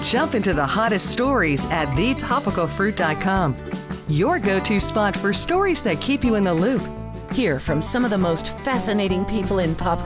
Jump into the hottest stories at thetopicalfruit.com. Your go-to spot for stories that keep you in the loop. Hear from some of the most fascinating people in pop